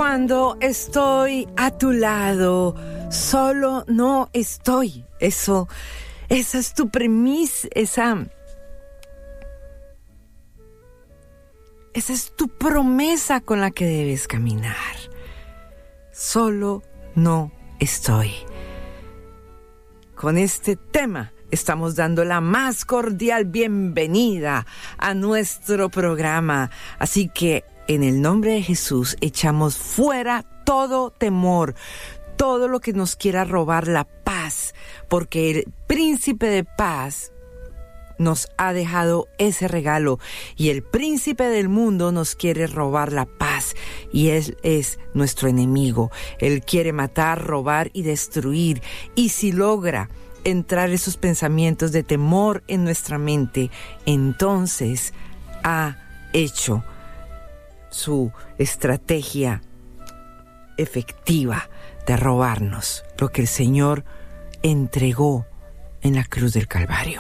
Cuando estoy a tu lado, solo no estoy. Esa es tu premisa, esa es tu promesa con la que debes caminar. Solo no estoy. Con este tema estamos dando la más cordial bienvenida a nuestro programa. Así que en el nombre de Jesús echamos fuera todo temor, todo lo que nos quiera robar la paz, porque el príncipe de paz nos ha dejado ese regalo y el príncipe del mundo nos quiere robar la paz y él es nuestro enemigo. Él quiere matar, robar y destruir, y si logra entrar esos pensamientos de temor en nuestra mente, entonces ha hecho su estrategia efectiva de robarnos lo que el Señor entregó en la cruz del Calvario.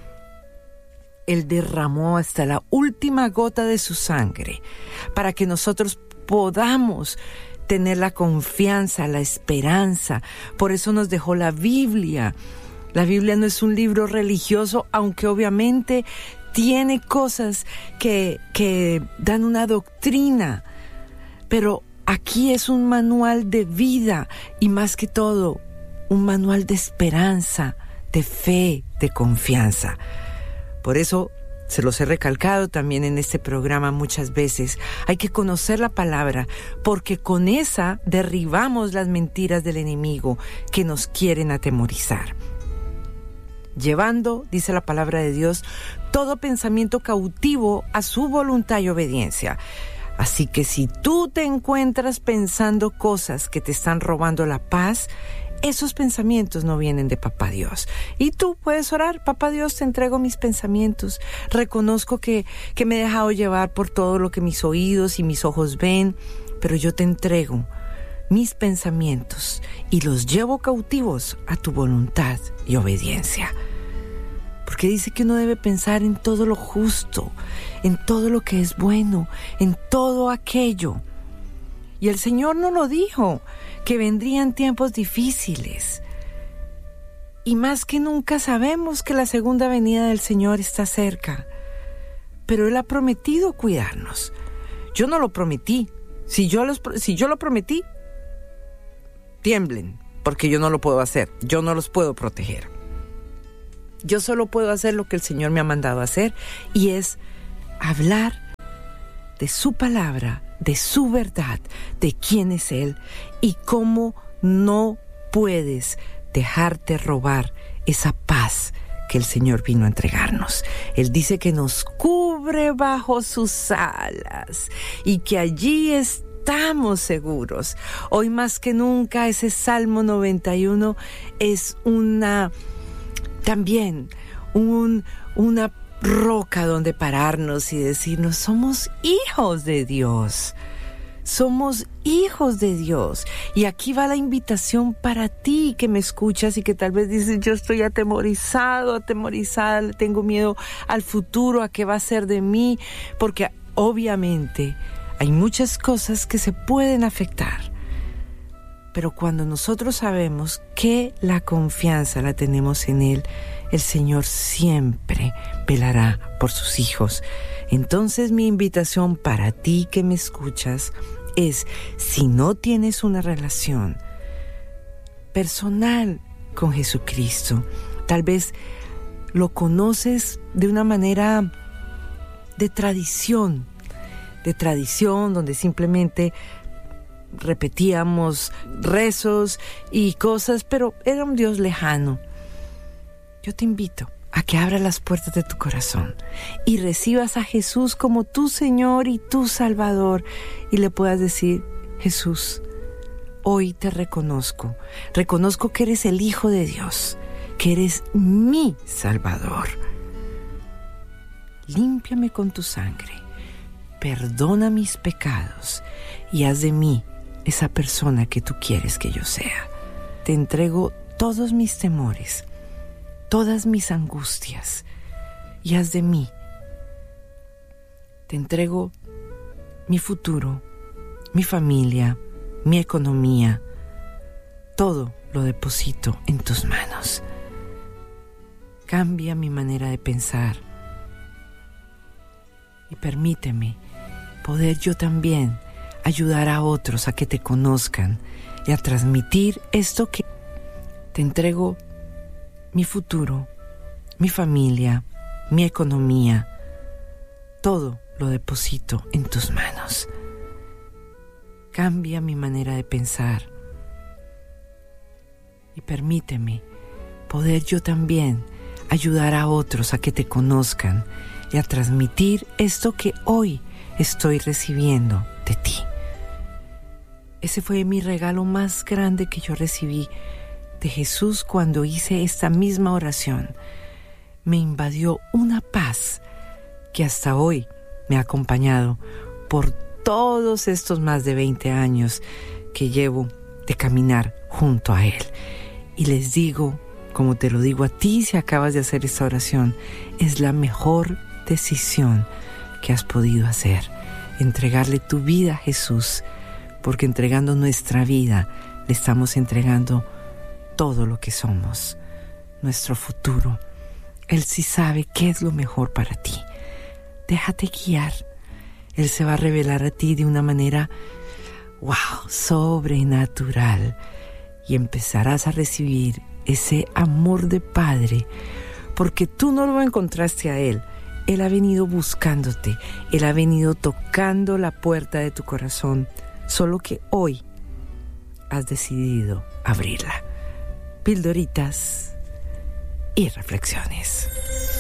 Él derramó hasta la última gota de su sangre para que nosotros podamos tener la confianza, la esperanza. Por eso nos dejó la Biblia. La Biblia no es un libro religioso, aunque obviamente tiene cosas que dan una doctrina, pero aquí es un manual de vida y más que todo, un manual de esperanza, de fe, de confianza. Por eso se los he recalcado también en este programa muchas veces. Hay que conocer la palabra, porque con esa derribamos las mentiras del enemigo que nos quieren atemorizar. Llevando, dice la palabra de Dios, todo pensamiento cautivo a su voluntad y obediencia. Así que si tú te encuentras pensando cosas que te están robando la paz, esos pensamientos no vienen de Papá Dios. Y tú puedes orar: Papá Dios, te entrego mis pensamientos. Reconozco que me he dejado llevar por todo lo que mis oídos y mis ojos ven, pero yo te entrego mis pensamientos y los llevo cautivos a tu voluntad y obediencia. Porque dice que uno debe pensar en todo lo justo, en todo lo que es bueno, en todo aquello. Y el Señor nos lo dijo, que vendrían tiempos difíciles. Y más que nunca sabemos que la segunda venida del Señor está cerca. Pero Él ha prometido cuidarnos. Yo no lo prometí. Si yo lo prometí, tiemblen, porque yo no lo puedo hacer. Yo no los puedo proteger. Yo solo puedo hacer lo que el Señor me ha mandado a hacer, y es hablar de su palabra, de su verdad, de quién es Él y cómo no puedes dejarte robar esa paz que el Señor vino a entregarnos. Él dice que nos cubre bajo sus alas y que allí estamos seguros. Hoy más que nunca ese Salmo 91 es una roca donde pararnos y decirnos: somos hijos de Dios. Somos hijos de Dios. Y aquí va la invitación para ti que me escuchas y que tal vez dices: yo estoy atemorizada, le tengo miedo al futuro, a qué va a ser de mí, porque obviamente hay muchas cosas que se pueden afectar. Pero cuando nosotros sabemos que la confianza la tenemos en Él, el Señor siempre velará por sus hijos. Entonces mi invitación para ti que me escuchas es: si no tienes una relación personal con Jesucristo, tal vez lo conoces de una manera de tradición donde simplemente repetíamos rezos y cosas, pero era un Dios lejano. Yo te invito a que abras las puertas de tu corazón y recibas a Jesús como tu Señor y tu Salvador, y le puedas decir: Jesús, hoy te reconozco que eres el Hijo de Dios, que eres mi Salvador. Límpiame con tu sangre, perdona mis pecados y haz de mí esa persona que tú quieres que yo sea. Te entrego todos mis temores, todas mis angustias, y haz de mí. Te entrego mi futuro, mi familia, mi economía, todo lo deposito en tus manos. Cambia mi manera de pensar y permíteme poder yo también ayudar a otros a que te conozcan y a transmitir esto que te entrego, mi futuro, mi familia, mi economía, todo lo deposito en tus manos. Cambia mi manera de pensar y permíteme poder yo también ayudar a otros a que te conozcan y a transmitir esto que hoy estoy recibiendo de ti. Ese fue mi regalo más grande que yo recibí de Jesús cuando hice esta misma oración. Me invadió una paz que hasta hoy me ha acompañado por todos estos más de 20 años que llevo de caminar junto a Él. Y les digo, como te lo digo a ti si acabas de hacer esta oración, es la mejor decisión que has podido hacer, entregarle tu vida a Jesús, porque entregando nuestra vida le estamos entregando todo lo que somos, nuestro futuro. Él sí sabe qué es lo mejor para ti. Déjate guiar. Él se va a revelar a ti de una manera, sobrenatural, y empezarás a recibir ese amor de Padre, porque tú no lo encontraste a Él. Él ha venido buscándote, Él ha venido tocando la puerta de tu corazón, solo que hoy has decidido abrirla. Pildoritas y reflexiones.